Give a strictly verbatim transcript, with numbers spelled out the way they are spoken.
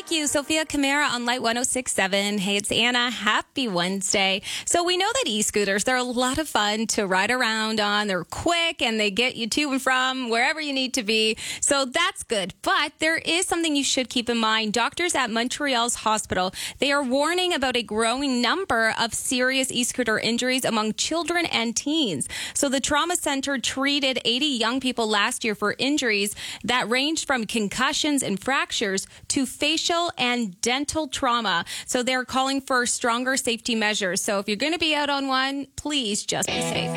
like you, Sophia Camara on Light one oh six point seven. Hey, it's Anna. Happy Wednesday. So we know that e-scooters, they're a lot of fun to ride around on. They're quick and they get you to and from wherever you need to be. So that's good. But there is something you should keep in mind. Doctors at Montreal's hospital, they are warning about a growing number of serious e-scooter injuries among children and teens. So the trauma center treated eighty young people last year for injuries that ranged from concussions and fractures to facial and dental trauma. So they're calling for stronger safety measures. So if you're going to be out on one, please just be safe.